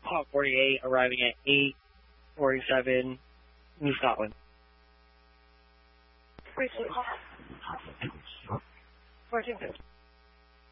Hawk 48 arriving at 8:47 New Scotland. Appreciate it. 1450.